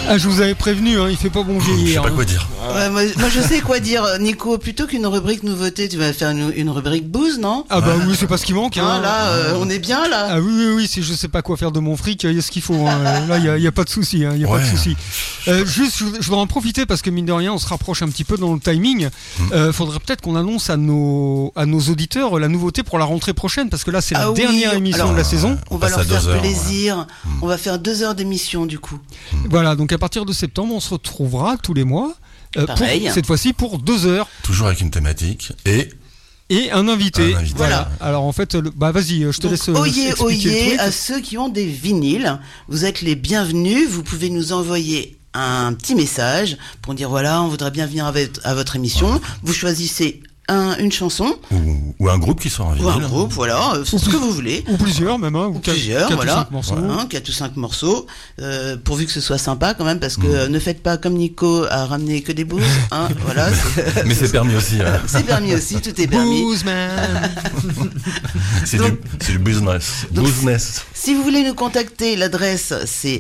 Ah, je vous avais prévenu, hein, il fait pas bon vieillir. Je sais pas quoi dire. Ouais, moi je sais quoi dire, Nico. Plutôt qu'une rubrique nouveauté, tu vas faire une rubrique bouse, non? Ah bah oui, c'est pas ce qui manque. Hein. Là, on est bien là. Ah oui, si je sais pas quoi faire de mon fric, il y a ce qu'il faut. Hein. Là, il y a pas de souci. Hein, y a pas de souci. Juste, je voudrais en profiter parce que mine de rien, on se rapproche un petit peu dans le timing. Faudrait peut-être qu'on annonce à nos auditeurs la nouveauté pour la rentrée prochaine, parce que là, c'est la dernière émission de la saison. On va leur faire plaisir. On va faire 2 heures d'émission du coup. Voilà, donc à partir de septembre, on se retrouvera tous les mois. Cette fois-ci pour 2 heures. Toujours avec une thématique et un invité. Voilà. Alors en fait, vas-y, je te laisse expliquer le truc. À ceux qui ont des vinyles, vous êtes les bienvenus. Vous pouvez nous envoyer un petit message pour dire voilà, on voudrait bien venir à votre émission. Vous choisissez une chanson ou un groupe qui sort en vinyle. Ou un groupe, voilà, ce que vous voulez. Ou plusieurs même, hein, ou plusieurs, 4 voilà. 5 morceaux. 4 ou 5 morceaux, pourvu que ce soit sympa quand même, parce que ne faites pas comme Nico à ramener que des booze, hein, voilà. Mais c'est permis aussi. Hein. C'est permis aussi, tout est permis. Booze man. C'est du business. Business. Si vous voulez nous contacter, l'adresse c'est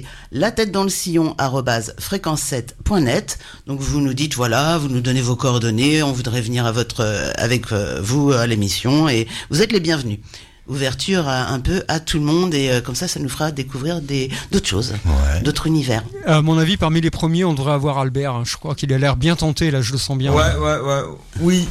latettedansillon@fréquence7.net. Donc vous nous dites voilà, vous nous donnez vos coordonnées, on voudrait venir avec vous à l'émission et vous êtes les bienvenus. Ouverture un peu à tout le monde et comme ça nous fera découvrir d'autres choses, d'autres univers. À mon avis, parmi les premiers, on devrait avoir Albert. Hein. Je crois qu'il a l'air bien tenté, là, je le sens bien. Ouais. Oui.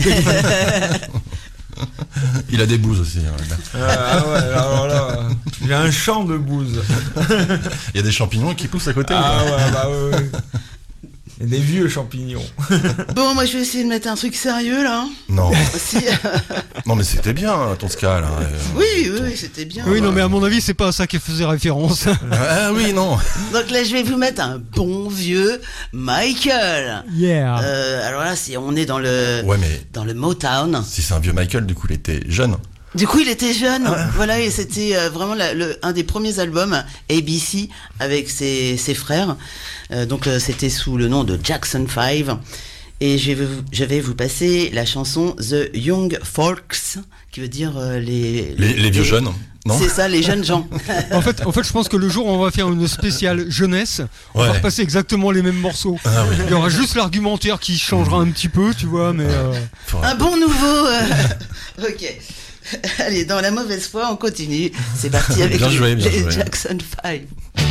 Il a des bouses aussi. Alors là, il a un champ de bouse. Il y a des champignons qui poussent à côté. Ouais. Et des vieux champignons. Bon, moi je vais essayer de mettre un truc sérieux là. Non. Si. Non, mais c'était bien ton ska là. Oui, c'était bien. Oui, non, mais à mon avis, c'est pas à ça qu'elle faisait référence. Ah oui, non. Donc là, je vais vous mettre un bon vieux Michael. Yeah. Alors là, on est dans le Motown. Si c'est un vieux Michael, du coup, il était jeune. Du coup, il était jeune, voilà, et c'était vraiment un des premiers albums ABC avec ses frères. Donc c'était sous le nom de Jackson 5. Et je vais vous passer la chanson The Young Folks, qui veut dire les vieux jeunes. Non, c'est ça, les jeunes gens. En fait, je pense que le jour où on va faire une spéciale jeunesse, on va repasser exactement les mêmes morceaux. Ah, oui. Il y aura juste l'argumentaire qui changera un petit peu, tu vois, mais... Un bon nouveau... Ok. Allez, dans la mauvaise foi, on continue. C'est parti avec les Jackson 5.